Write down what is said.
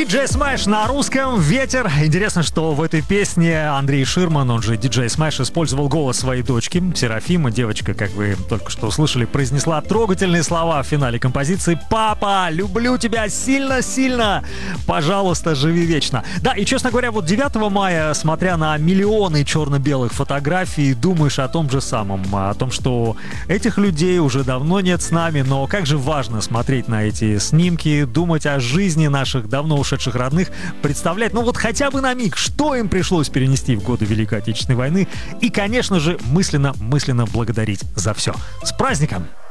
Диджей Смэш на русском, ветер. Интересно, что в этой песне Андрей Ширман, он же Диджей Смэш, использовал голос своей дочки Серафима. Девочка, как вы только что услышали, произнесла трогательные слова в финале композиции: «Папа, люблю тебя сильно-сильно, пожалуйста, живи вечно». Да, и, честно говоря, вот 9 мая, смотря на миллионы черно-белых фотографий, думаешь о том же самом, о том, что этих людей уже давно нет с нами, но как же важно смотреть на эти снимки, думать о жизни наших давно ушедших родных, представлять, ну вот хотя бы на миг, что им пришлось перенести в годы Великой Отечественной войны, и, конечно же, мысленно благодарить за все. С праздником!